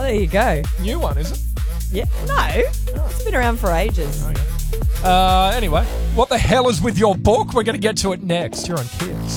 there you go. New one, is it? Yeah. No. It's been around for ages. Okay. Anyway, what the hell is with your book? We're going to get to it next. You're on Kids.